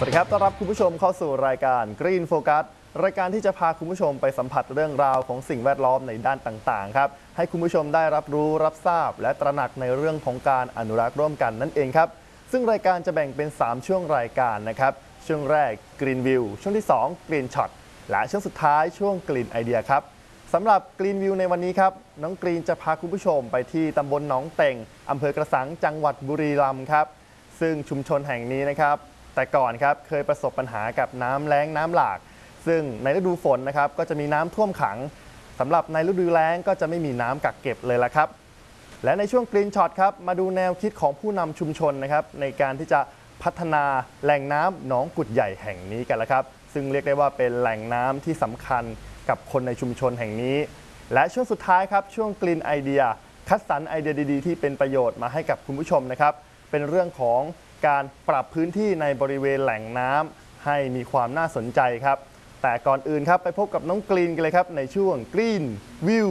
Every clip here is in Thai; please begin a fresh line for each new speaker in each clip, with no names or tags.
สวัสดีครับต้อนรับคุณผู้ชมเข้าสู่รายการ Green Focus รายการที่จะพาคุณผู้ชมไปสัมผัสเรื่องราวของสิ่งแวดล้อมในด้านต่างๆครับให้คุณผู้ชมได้รับรู้รับทราบและตระหนักในเรื่องของการอนุรักษ์ร่วมกันนั่นเองครับซึ่งรายการจะแบ่งเป็น3ช่วงรายการนะครับช่วงแรก Green View ช่วงที่2 Green Shot และช่วงสุดท้ายช่วง Green Idea ครับสำหรับ Green View ในวันนี้ครับน้องกรีนจะพาคุณผู้ชมไปที่ตำบลหนองเต่งอำเภอกระสังจังหวัดบุรีรัมย์ครับซึ่งชุมชนแห่งนี้นะครับแต่ก่อนครับเคยประสบปัญหากับน้ำแล้งน้ำหลากซึ่งในฤดูฝนนะครับก็จะมีน้ำท่วมขังสำหรับในฤดูแล้งก็จะไม่มีน้ำกักเก็บเลยละครับและในช่วง Green Shot ครับมาดูแนวคิดของผู้นำชุมชนนะครับในการที่จะพัฒนาแหล่งน้ำหนองกุดใหญ่แห่งนี้กันละครับซึ่งเรียกได้ว่าเป็นแหล่งน้ำที่สำคัญกับคนในชุมชนแห่งนี้และช่วงสุดท้ายครับช่วง Green Idea คัดสรรไอเดียดีๆที่เป็นประโยชน์มาให้กับคุณผู้ชมนะครับเป็นเรื่องของการปรับพื้นที่ในบริเวณแหล่งน้ำให้มีความน่าสนใจครับแต่ก่อนอื่นครับไปพบกับน้องกรีนกันเลยครับในช่วง Green View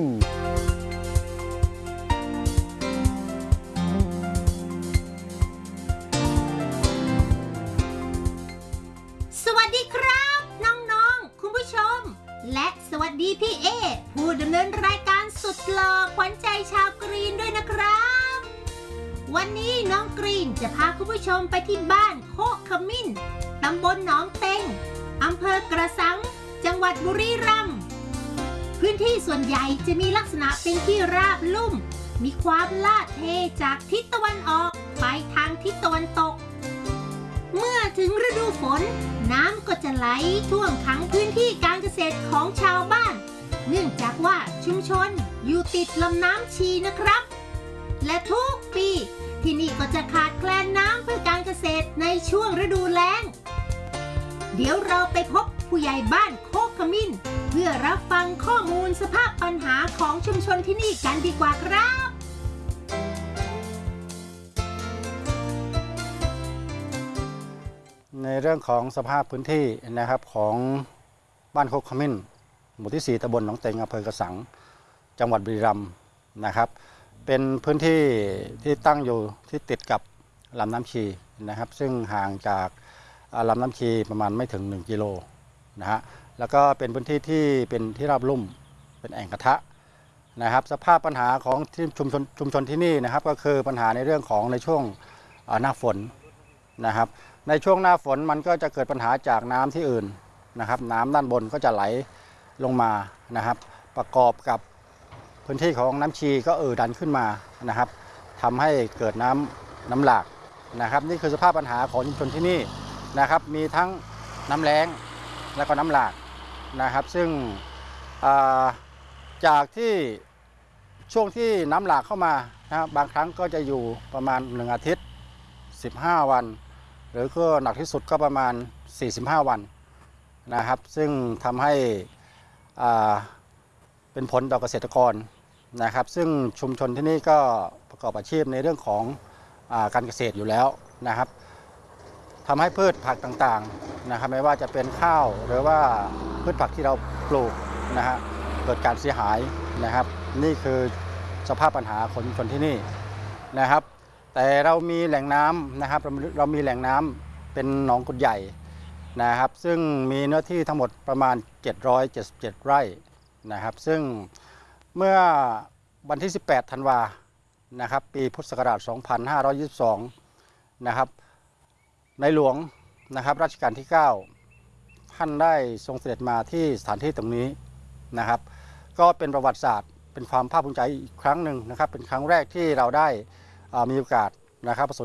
สวัสดีครับน้องๆคุณผู้ชมและสวัสดีพี่เอผู้ดำเนินรายการสุดหล่อขวัญใจชาวกรีนด้วยนะครับวันนี้น้องกรีนจะพาคุณผู้ชมไปที่บ้านโคกขมิ้นตำบลหนองเต็งอำเภอกระสังจังหวัดบุรีรัมย์พื้นที่ส่วนใหญ่จะมีลักษณะเป็นที่ราบลุ่มมีความลาดเทจากทิศตะวันออกไปทางทิศตะวันตกเมื่อถึงฤดูฝนน้ำก็จะไหลท่วมขังพื้นที่การเกษตรของชาวบ้านเนื่องจากว่าชุมชนอยู่ติดลำน้ำชีนะครับและทุกปีที่นี่ก็จะขาดแคลนน้ำเพื่อการเกษตรในช่วงฤดูแล้งเดี๋ยวเราไปพบผู้ใหญ่บ้านโคกขมิ้นเพื่อรับฟังข้อมูลสภาพปัญหาของชุมชนที่นี่กันดีกว่าครับ
ในเรื่องของสภาพพื้นที่นะครับของบ้านโคกขมิ้นหมู่ที่4ตำบลหนองเต็งอำเภอกระสังจังหวัดบุรีรัมย์นะครับเป็นพื้นที่ที่ตั้งอยู่ที่ติดกับลำน้ำชีนะครับซึ่งห่างจากลำน้ำชีประมาณไม่ถึง1 กิโลนะฮะแล้วก็เป็นพื้นที่ที่เป็นที่ราบลุ่มเป็นแอ่งกระทะนะครับสภาพปัญหาของที่ชุมชนที่นี่นะครับก็คือปัญหาในเรื่องของในช่วงหน้าฝนนะครับในช่วงหน้าฝนมันก็จะเกิดปัญหาจากน้ำที่อื่นนะครับน้ำด้านบนก็จะไหลลงมานะครับประกอบกับพื้นที่ของน้ำชีก็ดันขึ้นมานะครับทำให้เกิดน้ำหลากนะครับนี่คือสภาพปัญหาของชุมชนที่นี่นะครับมีทั้งน้ำแล้งและก็น้ำหลากนะครับซึ่งจากที่ช่วงที่น้ำหลากเข้ามานะครับบางครั้งก็จะอยู่ประมาณ1 อาทิตย์15 วันหรือก็หนักที่สุดก็ประมาณ45 วันนะครับซึ่งทำให้เป็นผลต่อเกษตรกรนะครับซึ่งชุมชนที่นี่ก็ประกอบอาชีพในเรื่องของการเกษตรอยู่แล้วนะครับทำให้พืชผักต่างๆนะครับไม่ว่าจะเป็นข้าวหรือว่าพืชผักที่เราปลูกนะฮะเกิดการเสียหายนะครับนี่คือสภาพปัญหาของชุมชนที่นี่นะครับแต่เรามีแหล่งน้ำนะครับเรามีแหล่งน้ำเป็นหนองกุดใหญ่นะครับซึ่งมีเนื้อที่ทั้งหมดประมาณ777 ไร่นะครับซึ่งเมื่อวันที่18 ธันวานะครับปีพุทธศักราช 2522 นะครับในหลวงนะครับรัชกาลที่ 9 ท่านได้ทรงเสด็จมาที่สถานที่ตรงนี้นะครับก็เป็นประวัติศาสตร์เป็นความภาคภูมิใจอีกครั้งหนึ่งนะครับเป็นครั้งแรกที่เราได้มีโอกาสนะครับประสบ